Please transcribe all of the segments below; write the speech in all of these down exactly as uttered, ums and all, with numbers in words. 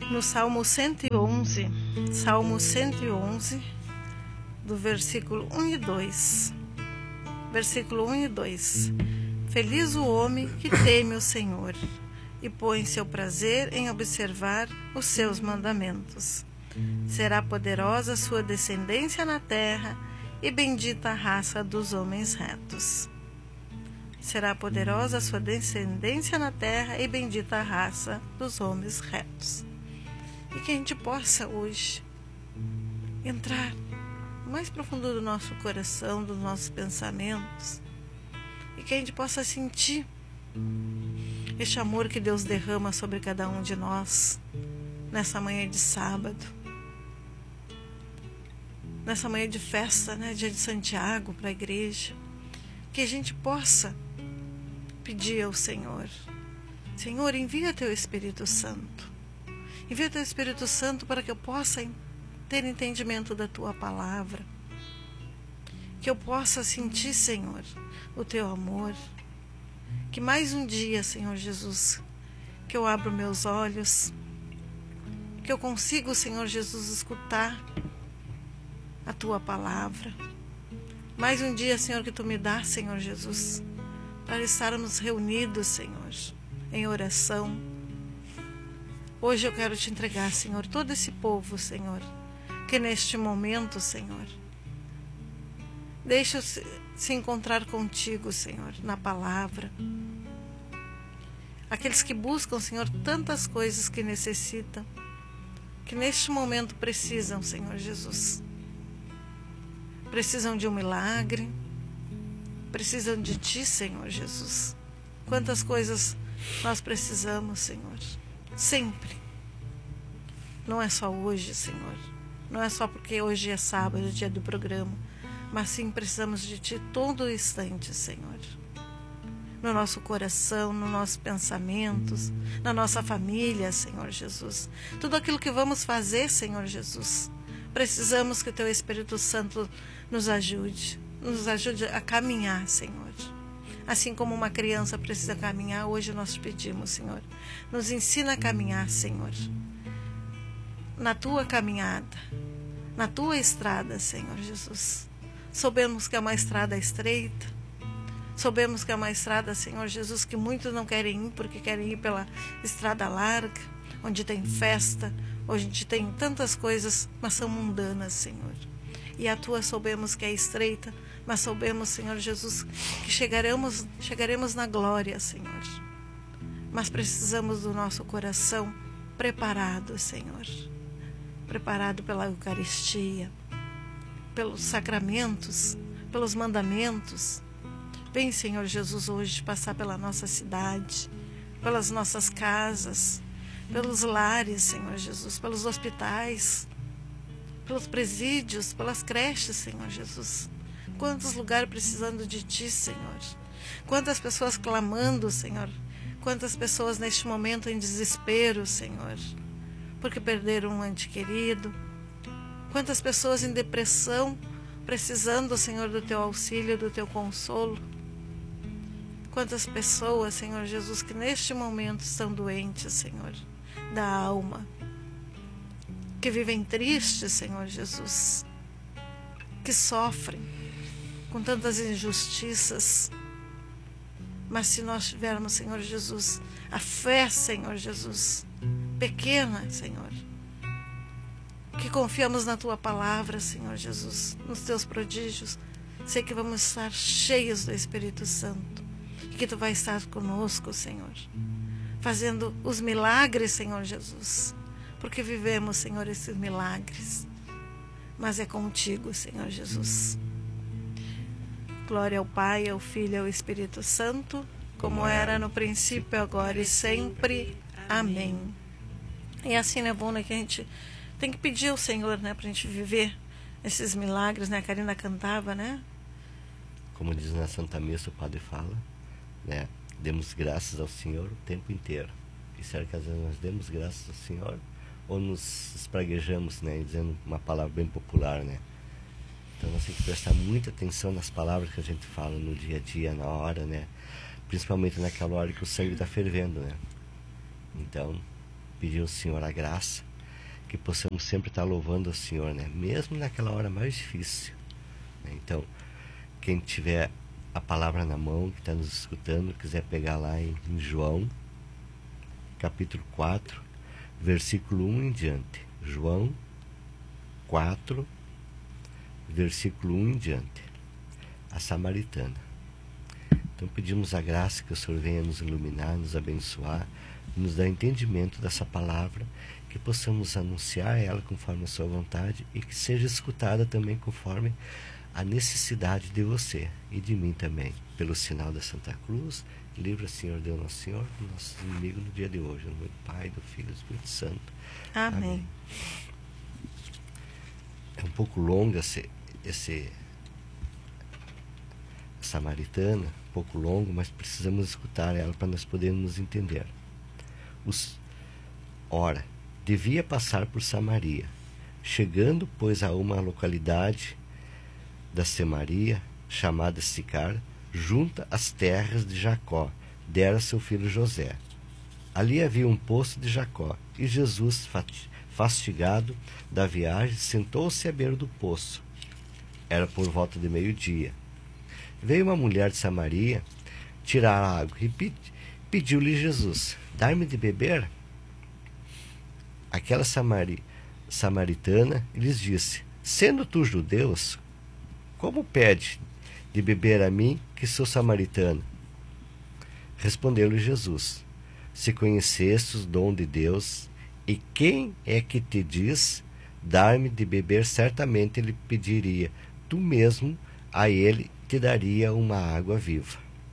No Salmo cento e onze, Salmo cento e onze, do versículo um e dois. Versículo um e dois. Feliz o homem que teme o Senhor e põe seu prazer em observar os seus mandamentos. Será poderosa sua descendência na terra e bendita a raça dos homens retos. Será poderosa a sua descendência na terra e bendita a raça dos homens retos. E que a gente possa hoje entrar no mais profundo do nosso coração, dos nossos pensamentos, e que a gente possa sentir este amor que Deus derrama sobre cada um de nós nessa manhã de sábado, nessa manhã de festa, né, dia de Santiago para a igreja. Que a gente possa pedir ao Senhor: Senhor, envia teu Espírito Santo. Envia teu Espírito Santo para que eu possa ter entendimento da tua palavra. Que eu possa sentir, Senhor, o teu amor. Que mais um dia, Senhor Jesus, que eu abro meus olhos, que eu consiga, Senhor Jesus, escutar a tua palavra. Mais um dia, Senhor, que tu me dá, Senhor Jesus, para estarmos reunidos, Senhor, em oração. Hoje eu quero te entregar, Senhor, todo esse povo, Senhor, que neste momento, Senhor, deixa se, se encontrar contigo, Senhor, na palavra. Aqueles que buscam, Senhor, tantas coisas que necessitam, que neste momento precisam, Senhor Jesus. Precisam de um milagre, precisam de ti, Senhor Jesus. Quantas coisas nós precisamos, Senhor. Sempre. Não é só hoje, Senhor. Não é só porque hoje é sábado, dia do programa. Mas sim, precisamos de Ti todo o instante, Senhor. No nosso coração, nos nossos pensamentos, na nossa família, Senhor Jesus. Tudo aquilo que vamos fazer, Senhor Jesus. Precisamos que Teu Espírito Santo nos ajude. Nos ajude a caminhar, Senhor. Assim como uma criança precisa caminhar, hoje nós pedimos, Senhor, nos ensina a caminhar, Senhor, na Tua caminhada, na Tua estrada, Senhor Jesus. Soubemos que é uma estrada estreita, soubemos que é uma estrada, Senhor Jesus, que muitos não querem ir, porque querem ir pela estrada larga, onde tem festa, onde tem tantas coisas, mas são mundanas, Senhor. E a Tua soubemos que é estreita, mas soubemos, Senhor Jesus, que chegaremos, chegaremos na glória, Senhor. Mas precisamos do nosso coração preparado, Senhor. Preparado pela Eucaristia, pelos sacramentos, pelos mandamentos. Vem, Senhor Jesus, hoje passar pela nossa cidade, pelas nossas casas, pelos lares, Senhor Jesus, pelos hospitais, pelos presídios, pelas creches, Senhor Jesus. Quantos lugares precisando de Ti, Senhor. Quantas pessoas clamando, Senhor. Quantas pessoas neste momento em desespero, Senhor, porque perderam um ente querido. Quantas pessoas em depressão, precisando, Senhor, do Teu auxílio, do Teu consolo. Quantas pessoas, Senhor Jesus, que neste momento estão doentes, Senhor, da alma. Que vivem tristes, Senhor Jesus. Que sofrem com tantas injustiças. Mas se nós tivermos, Senhor Jesus, a fé, Senhor Jesus, pequena, Senhor, que confiamos na Tua palavra, Senhor Jesus, nos Teus prodígios, sei que vamos estar cheios do Espírito Santo e que Tu vai estar conosco, Senhor, fazendo os milagres, Senhor Jesus, porque vivemos, Senhor, esses milagres, mas é contigo, Senhor Jesus. Glória ao Pai, ao Filho e ao Espírito Santo, como era no princípio, agora e sempre. Amém. E assim é bom, né, que a gente tem que pedir ao Senhor, né, para a gente viver esses milagres, né? A Karina cantava, né? Como diz na Santa Missa, o Padre fala, né? Demos graças ao Senhor o tempo inteiro. E será que às vezes nós demos graças ao Senhor ou nos espraguejamos, né, dizendo uma palavra bem popular, né? Então nós temos que prestar muita atenção nas palavras que a gente fala no dia a dia, na hora, né? Principalmente naquela hora que o sangue está fervendo, né? Então, pedir ao Senhor a graça, que possamos sempre estar louvando ao Senhor, né? Mesmo naquela hora mais difícil, né? Então, quem tiver a palavra na mão, que está nos escutando, quiser pegar lá em, em João, capítulo quatro, versículo um em diante. João quatro, versículo um em diante. A samaritana. Então pedimos a graça que o Senhor venha nos iluminar, nos abençoar, nos dar entendimento dessa palavra, que possamos anunciar ela conforme a sua vontade e que seja escutada também conforme a necessidade de você e de mim também, pelo sinal da Santa Cruz. Livra, Senhor Deus nosso Senhor, nosso inimigo no dia de hoje, no nome do Pai, do Filho e do Espírito Santo. Amém. Amém. É um pouco longa esse, esse samaritana, um pouco longo, mas precisamos escutar ela para nós podermos nos entender. Os, ora, devia passar por Samaria. Chegando, pois, a uma localidade da Samaria, chamada Sicar, junto às terras de Jacó, dera seu filho José. Ali havia um poço de Jacó, e Jesus, fastigado da viagem, sentou-se à beira do poço. Era por volta de meio-dia. Veio uma mulher de Samaria tirar a água e pediu-lhe Jesus: dá-me de beber? Aquela samari, samaritana lhes disse: sendo tu judeus, como pede de beber a mim, que sou samaritana? Respondeu-lhe Jesus: se conhecesses o dom de Deus, e quem é que te diz, dar-me de beber, certamente ele pediria, tu mesmo a ele te daria uma água viva.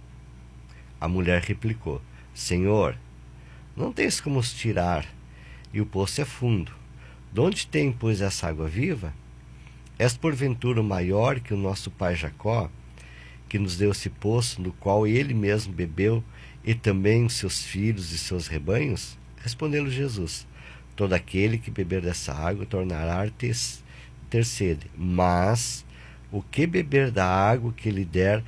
A mulher replicou: Senhor, não tens como os tirar, e o poço é fundo. De onde tem, pois, essa água viva? És porventura maior que o nosso pai Jacó, que nos deu esse poço, no qual ele mesmo bebeu, e também os seus filhos e seus rebanhos? Respondeu-lhe Jesus: todo aquele que beber dessa água tornará a ter, ter sede, mas o que beber da água que lhe der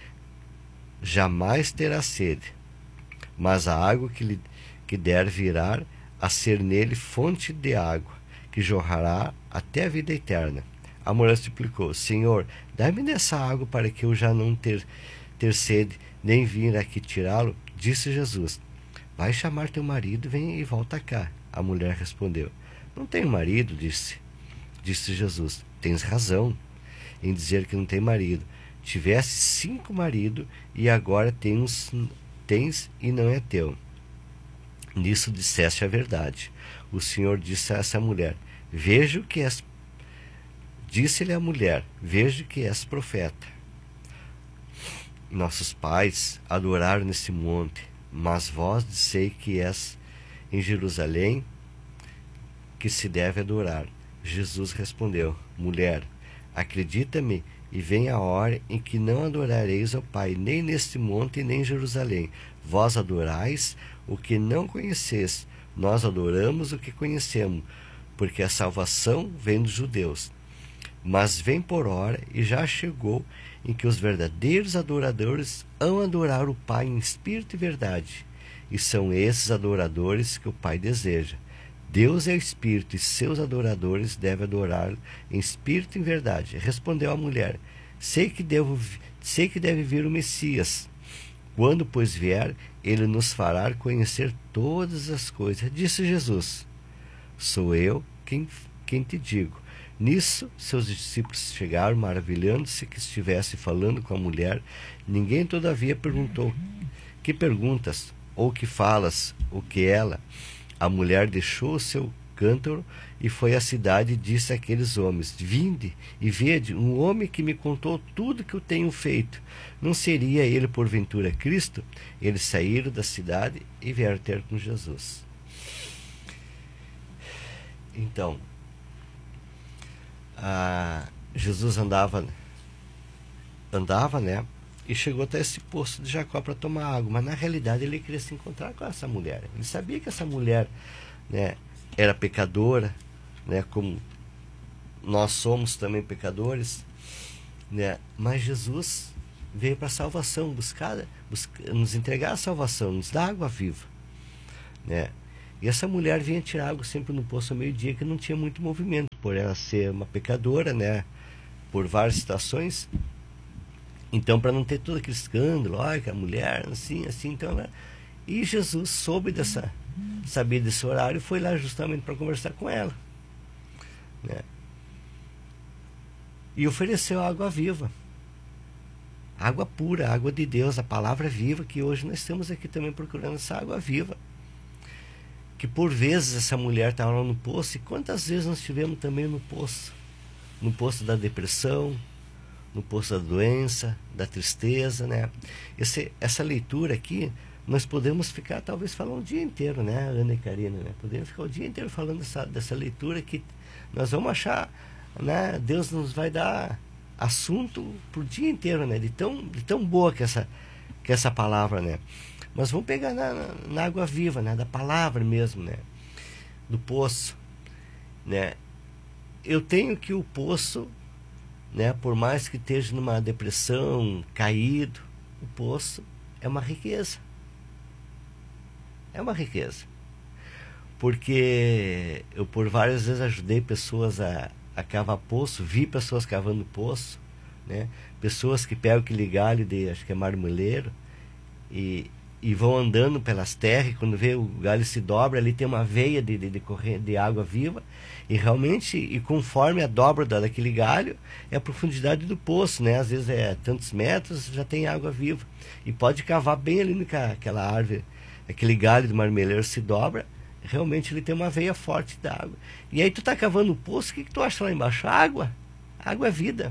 jamais terá sede, mas a água que lhe que der virá a ser nele fonte de água, que jorrará até a vida eterna. A mulher suplicou: Senhor, dá-me dessa água para que eu já não ter, ter sede, nem vir aqui tirá-lo. Disse Jesus: vai chamar teu marido, vem e volta cá. A mulher respondeu: não tenho marido. Disse, disse Jesus: tens razão em dizer que não tem marido. Tivesse cinco maridos, e agora tens, tens e não é teu. Nisso disseste a verdade. O Senhor disse a essa mulher: vejo que és Disse-lhe a mulher: vejo que és profeta. Nossos pais adoraram nesse monte, mas vós dissei que és em Jerusalém que se deve adorar. Jesus respondeu: mulher, acredita-me, e vem a hora em que não adorareis ao Pai, nem neste monte, nem em Jerusalém. Vós adorais o que não conheceis, nós adoramos o que conhecemos, porque a salvação vem dos judeus. Mas vem por hora, e já chegou, em que os verdadeiros adoradores hão adorar o Pai em espírito e verdade. E são esses adoradores que o Pai deseja. Deus é espírito, e seus adoradores devem adorar em espírito e em verdade. Respondeu a mulher: sei que, devo, sei que deve vir o Messias. Quando, pois, vier, ele nos fará conhecer todas as coisas. Disse Jesus: sou eu quem, quem te digo. Nisso, seus discípulos chegaram, maravilhando-se que estivesse falando com a mulher. Ninguém, todavia, perguntou: que perguntas? Ou que falas? O que ela? A mulher deixou o seu cântaro e foi à cidade e disse àqueles homens: vinde e vede um homem que me contou tudo que eu tenho feito. Não seria ele, porventura, Cristo? Eles saíram da cidade e vieram ter com Jesus. Então, Ah, Jesus andava, andava, né? E chegou até esse poço de Jacó para tomar água. Mas na realidade ele queria se encontrar com essa mulher. Ele sabia que essa mulher, né, era pecadora, né? Como nós somos também pecadores, né? Mas Jesus veio para a salvação, buscar, buscar, nos entregar a salvação, nos dar água viva, né? E essa mulher vinha tirar água sempre no poço ao meio-dia, que não tinha muito movimento, por ela ser uma pecadora, né? Por várias situações. Então, para não ter todo aquele escândalo, olha que a mulher, assim, assim, então ela... E Jesus soube dessa, sabia desse horário, e foi lá justamente para conversar com ela, né? E ofereceu água viva, água pura, água de Deus, a palavra viva, que hoje nós estamos aqui também procurando essa água viva. Que por vezes essa mulher estava lá no poço, e quantas vezes nós estivemos também no poço, no poço da depressão, no poço da doença, da tristeza, né? Esse, essa leitura aqui, nós podemos ficar talvez falando o dia inteiro, né, Ana e Karina, né? Podemos ficar o dia inteiro falando dessa, dessa leitura que nós vamos achar, né? Deus nos vai dar assunto pro dia inteiro, né? De tão, de tão boa que essa, que essa palavra, né? Mas vamos pegar na, na, na água viva, né? Da palavra mesmo, né? Do poço, né? Eu tenho que o poço, né? Por mais que esteja numa depressão, caído, o poço é uma riqueza. É uma riqueza. Porque eu por várias vezes ajudei pessoas a, a cavar poço, vi pessoas cavando poço, né? Pessoas que pegam aquele galho de, acho que é marmoleiro, e, e vão andando pelas terras, e quando vê o galho se dobra, ali tem uma veia de, de, de, correr, de água viva, e realmente, e conforme a dobra da, daquele galho, é a profundidade do poço, né? Às vezes é tantos metros, já tem água viva, e pode cavar bem ali naquela árvore, aquele galho do marmeleiro se dobra, realmente ele tem uma veia forte da água. E aí tu tá cavando o poço, o que, que tu acha lá embaixo? Água. Água é vida.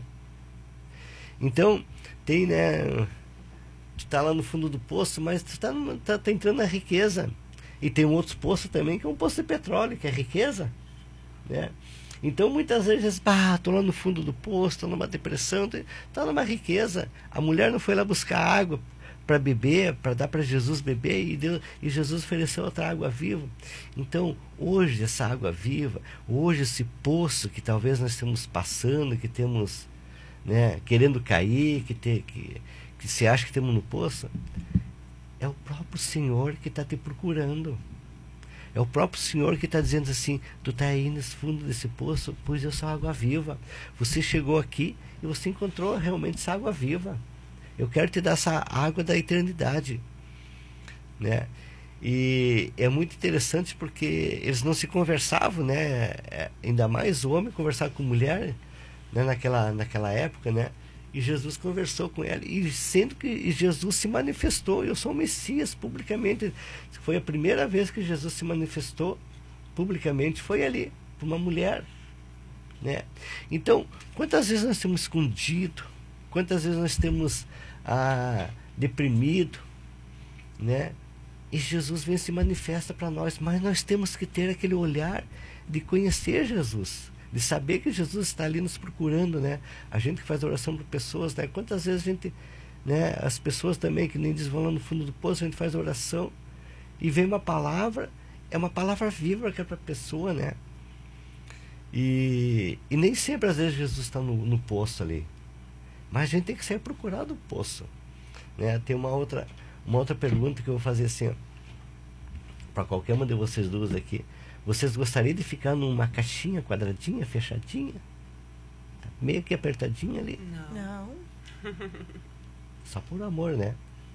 Então, tem, né? Tu tá lá no fundo do poço, mas tu tá, tá, tá entrando na riqueza. E tem um outro poço também, que é um poço de petróleo, que é riqueza, né? Então, muitas vezes, ah, tô lá no fundo do poço, tô numa depressão, tô, tô numa riqueza. A mulher não foi lá buscar água para beber, para dar para Jesus beber, e, Deus, e Jesus ofereceu outra água viva. Então, hoje, essa água viva, hoje esse poço que talvez nós estamos passando, que temos, né, querendo cair, que, te, que, que se acha que temos no poço, é o próprio Senhor que está te procurando. É o próprio Senhor que está dizendo assim, tu está aí nesse fundo desse poço, pois eu sou água viva. Você chegou aqui e você encontrou realmente essa água viva. Eu quero te dar essa água da eternidade, né? E é muito interessante porque eles não se conversavam, né? Ainda mais o homem conversar com mulher, né? naquela, naquela época, né? E Jesus conversou com ela, e sendo que Jesus se manifestou, eu sou o Messias, publicamente. Foi a primeira vez que Jesus se manifestou publicamente, foi ali, para uma mulher, né? Então, quantas vezes nós temos escondido, quantas vezes nós temos ah, deprimido, né? E Jesus vem e se manifesta para nós, mas nós temos que ter aquele olhar de conhecer Jesus, de saber que Jesus está ali nos procurando, né? A gente que faz oração para pessoas, né? Quantas vezes a gente, né? As pessoas também que nem diz, vão lá no fundo do poço, a gente faz oração e vem uma palavra, é uma palavra viva que é para a pessoa, né? E, e nem sempre às vezes Jesus está no, no poço ali, mas a gente tem que sair procurar do poço, né? Tem uma outra, uma outra pergunta que eu vou fazer assim, para qualquer uma de vocês duas aqui. Vocês gostariam de ficar numa caixinha quadradinha, fechadinha? Meio que apertadinha ali? Não. Só por amor, né?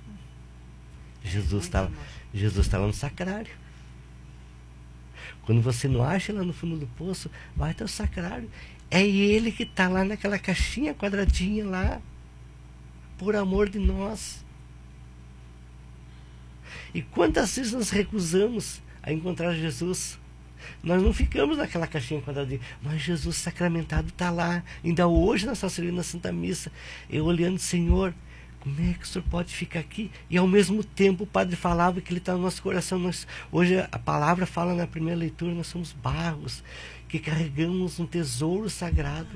Jesus está Jesus tá lá no sacrário. Quando você não acha lá no fundo do poço, vai até o sacrário. É ele que está lá naquela caixinha quadradinha lá, por amor de nós. E quantas vezes nós recusamos a encontrar Jesus? Nós não ficamos naquela caixinha quadradinha, mas Jesus sacramentado está lá, ainda hoje na Sacerina Santa Missa, eu olhando, Senhor, como é que o Senhor pode ficar aqui? E ao mesmo tempo o Padre falava que Ele está no nosso coração. Nós, hoje a palavra fala na primeira leitura, nós somos barros, que carregamos um tesouro sagrado.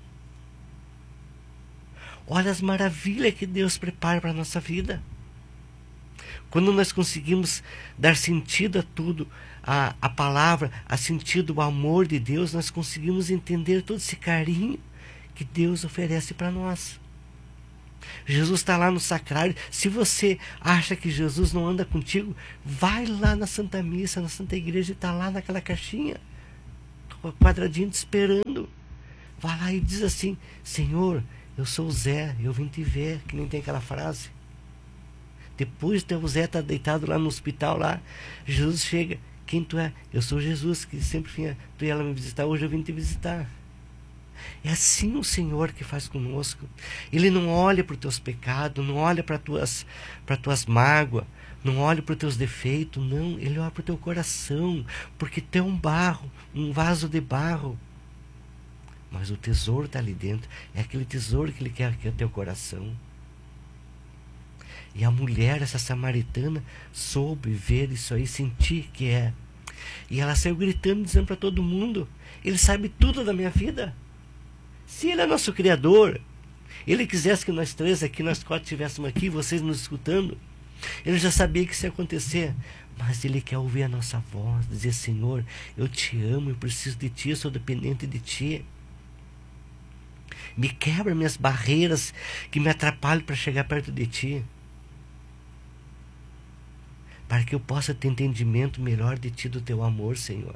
Olha as maravilhas que Deus prepara para a nossa vida. Quando nós conseguimos dar sentido a tudo, a, a palavra, a sentido, o amor de Deus, nós conseguimos entender todo esse carinho que Deus oferece para nós. Jesus está lá no sacrário. Se você acha que Jesus não anda contigo, vai lá na Santa Missa, na Santa Igreja, e está lá naquela caixinha, quadradinho te esperando. Vai lá e diz assim: Senhor, eu sou o Zé, eu vim te ver, que nem tem aquela frase. Depois o Zé está deitado lá no hospital, lá, Jesus chega: quem tu é? Eu sou Jesus, que sempre vinha, tu ia lá me visitar, hoje eu vim te visitar. É assim o Senhor que faz conosco. Ele não olha para os teus pecados, não olha para tuas, para tuas mágoas, não olha para os teus defeitos, não. Ele olha para o teu coração, porque tu é um barro, um vaso de barro. Mas o tesouro está ali dentro. É aquele tesouro que Ele quer, que é o teu coração. E a mulher, essa samaritana, soube ver isso aí, sentir que é. E ela saiu gritando, dizendo para todo mundo: Ele sabe tudo da minha vida. Se Ele é nosso Criador, Ele quisesse que nós três aqui, nós quatro estivéssemos aqui, vocês nos escutando, Ele já sabia que isso ia acontecer. Mas Ele quer ouvir a nossa voz, dizer: Senhor, eu te amo, eu preciso de Ti, eu sou dependente de Ti. Me quebra minhas barreiras que me atrapalham para chegar perto de Ti, para que eu possa ter entendimento melhor de Ti, do Teu amor, Senhor.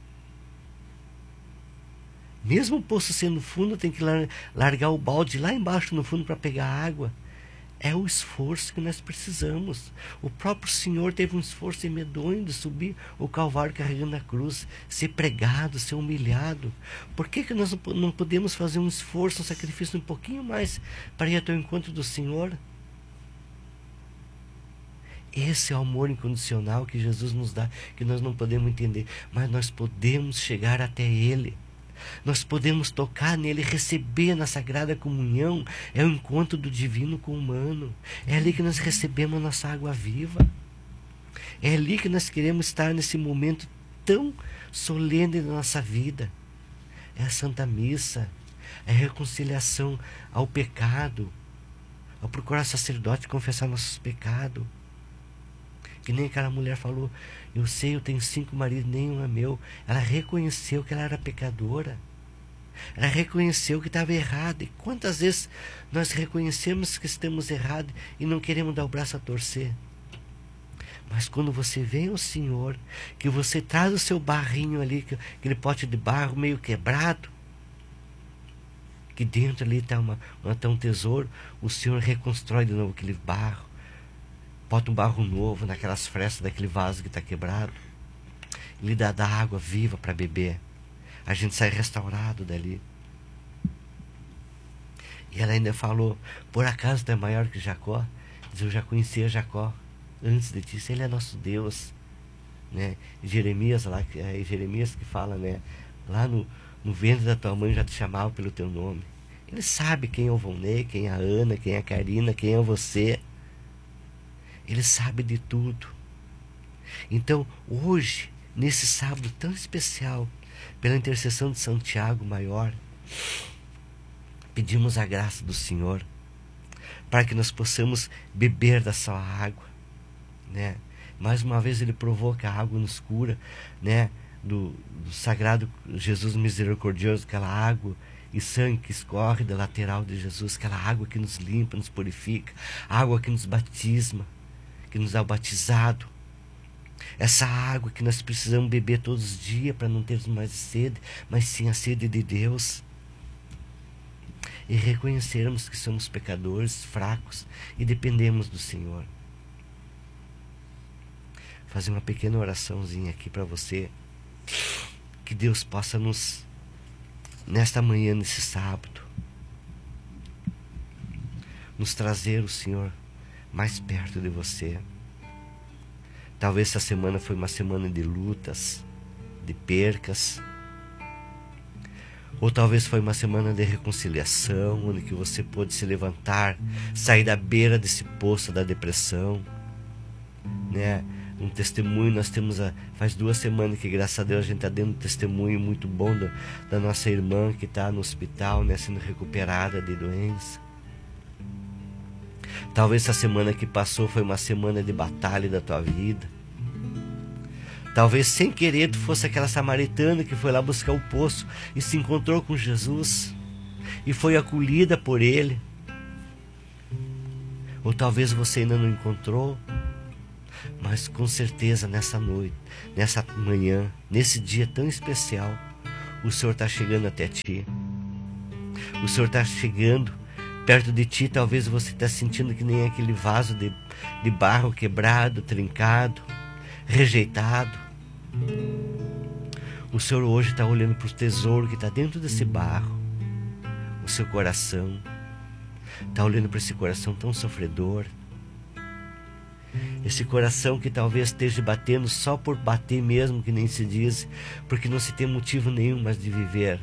Mesmo o poço sendo fundo, tem que largar o balde lá embaixo no fundo para pegar água. É o esforço que nós precisamos. O próprio Senhor teve um esforço medonho de subir o Calvário carregando a cruz, ser pregado, ser humilhado. Por que, que nós não podemos fazer um esforço, um sacrifício um pouquinho mais para ir até o encontro do Senhor? Esse é o amor incondicional que Jesus nos dá, que nós não podemos entender, mas nós podemos chegar até Ele. Nós podemos tocar nele, receber na Sagrada Comunhão. É o encontro do divino com o humano. É ali que nós recebemos a nossa água viva. É ali que nós queremos estar nesse momento tão solene da nossa vida. É a Santa Missa, é a reconciliação ao pecado, ao procurar sacerdote confessar nossos pecados. Que nem aquela mulher falou: eu sei, eu tenho cinco maridos, nenhum é meu. Ela reconheceu que ela era pecadora. Ela reconheceu que estava errada. E quantas vezes nós reconhecemos que estamos errados e não queremos dar o braço a torcer? Mas quando você vem ao Senhor, que você traz o seu barrinho ali, aquele pote de barro meio quebrado, que dentro ali está uma, tá um tesouro, o Senhor reconstrói de novo aquele barro. Bota um barro novo naquelas frestas daquele vaso que está quebrado. Ele dá da água viva para beber. A gente sai restaurado dali. E ela ainda falou: por acaso tu é maior que Jacó? Diz: eu já conhecia Jacó antes de ti. Ele é nosso Deus, né? Jeremias lá, é Jeremias que fala, né? Lá no, no ventre da tua mãe já te chamava pelo teu nome. Ele sabe quem é o Volney, quem é a Ana, quem é a Karina, quem é você. Ele sabe de tudo. Então, hoje, nesse sábado tão especial, pela intercessão de Santiago Maior, pedimos a graça do Senhor para que nós possamos beber da sua água, né? Mais uma vez Ele provou que a água nos cura, né? Do, do sagrado Jesus misericordioso, aquela água e sangue que escorre da lateral de Jesus, aquela água que nos limpa, nos purifica, água que nos batisma, que nos dá o batizado. Essa água que nós precisamos beber todos os dias para não termos mais sede, mas sim a sede de Deus. E reconhecermos que somos pecadores, fracos e dependemos do Senhor. Fazer uma pequena oraçãozinha aqui para você. Que Deus possa nos, nesta manhã, nesse sábado, nos trazer o Senhor mais perto de você. Talvez essa semana foi uma semana de lutas, de percas, ou talvez foi uma semana de reconciliação, onde que você pôde se levantar, sair da beira desse poço da depressão, né? Um testemunho, nós temos a, faz duas semanas que, graças a Deus, a gente está dando um testemunho muito bom do, da nossa irmã que está no hospital, né, sendo recuperada de doença. Talvez essa semana que passou foi uma semana de batalha da tua vida. Talvez sem querer tu fosse aquela samaritana que foi lá buscar o poço e se encontrou com Jesus e foi acolhida por Ele. Ou talvez você ainda não encontrou, mas com certeza nessa noite, nessa manhã, nesse dia tão especial, o Senhor está chegando até ti. O Senhor está chegando perto de ti. Talvez você está sentindo que nem aquele vaso de, de barro quebrado, trincado, rejeitado. O Senhor hoje está olhando para o tesouro que está dentro desse barro. O seu coração está olhando para esse coração tão sofredor. Esse coração que talvez esteja batendo só por bater mesmo, que nem se diz, porque não se tem motivo nenhum mais de viver.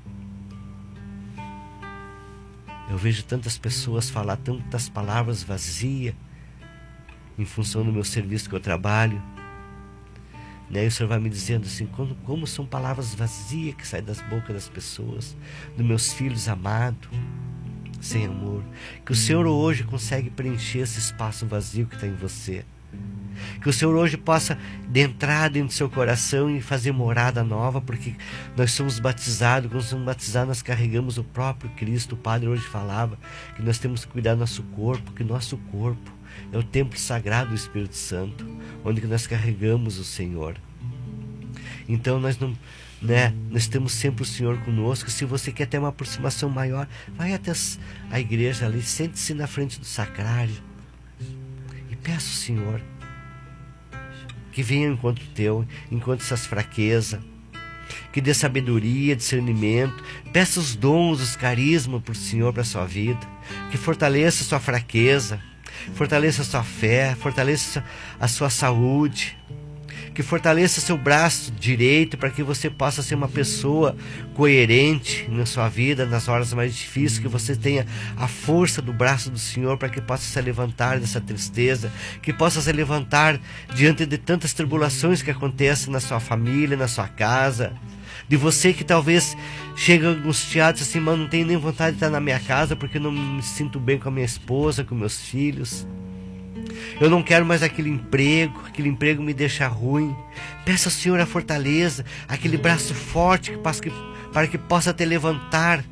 Eu vejo tantas pessoas falar tantas palavras vazias em função do meu serviço que eu trabalho, né? E o Senhor vai me dizendo assim, como, como são palavras vazias que saem das bocas das pessoas, dos meus filhos amados, sem amor. Que o Senhor hoje consegue preencher esse espaço vazio que está em você. Que o Senhor hoje possa entrar dentro do seu coração e fazer morada nova, porque nós somos batizados. Quando somos batizados, nós carregamos o próprio Cristo. O Padre hoje falava que nós temos que cuidar do nosso corpo, que nosso corpo é o templo sagrado do Espírito Santo, onde que nós carregamos o Senhor. Então nós não, né, nós temos sempre o Senhor conosco. Se você quer ter uma aproximação maior, vai até a igreja ali, sente-se na frente do sacrário e peça ao Senhor que venha ao encontro teu, encontre essas fraquezas, que dê sabedoria, discernimento, peça os dons, os carismas para o Senhor, para a sua vida, que fortaleça a sua fraqueza, fortaleça a sua fé, fortaleça a sua saúde, que fortaleça seu braço direito para que você possa ser uma pessoa coerente na sua vida, nas horas mais difíceis, que você tenha a força do braço do Senhor para que possa se levantar dessa tristeza, que possa se levantar diante de tantas tribulações que acontecem na sua família, na sua casa, de você que talvez chega angustiado assim, mas não tenho nem vontade de estar na minha casa porque não me sinto bem com a minha esposa, com meus filhos. Eu não quero mais aquele emprego, aquele emprego me deixa ruim. Peça ao Senhor a fortaleza, aquele braço forte que, para, que, para que possa te levantar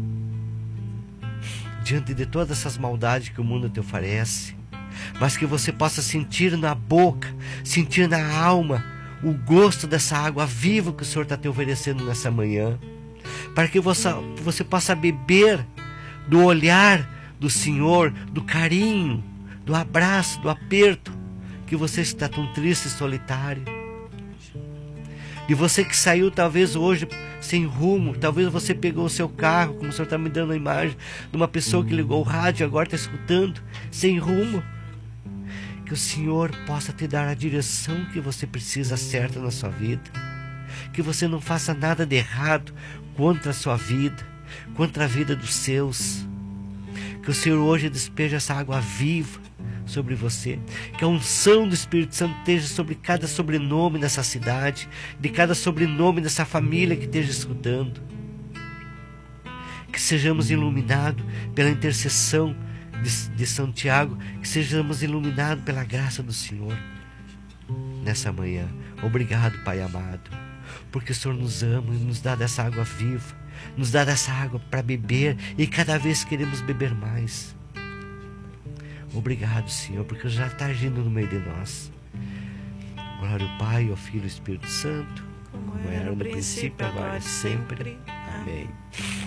diante de todas essas maldades que o mundo te oferece, mas que você possa sentir na boca, sentir na alma o gosto dessa água viva que o Senhor está te oferecendo nessa manhã, para que você, você possa beber do olhar do Senhor, do carinho, do abraço, do aperto, que você está tão triste e solitário. E você que saiu talvez hoje sem rumo, talvez você pegou o seu carro, como o Senhor está me dando a imagem de uma pessoa que ligou o rádio e agora está escutando, sem rumo. Que o Senhor possa te dar a direção que você precisa certa na sua vida. Que você não faça nada de errado contra a sua vida, contra a vida dos seus. Que o Senhor hoje despeje essa água viva sobre você, que a unção do Espírito Santo esteja sobre cada sobrenome dessa cidade, de cada sobrenome dessa família que esteja escutando, que sejamos iluminados pela intercessão de, de Santiago, que sejamos iluminados pela graça do Senhor nessa manhã. Obrigado, Pai amado, porque o Senhor nos ama e nos dá dessa água viva, nos dá dessa água para beber, e cada vez queremos beber mais. Obrigado, Senhor, porque já está agindo no meio de nós. Glória ao Pai, ao Filho e ao Espírito Santo, como, como era no princípio, agora e sempre. Amém.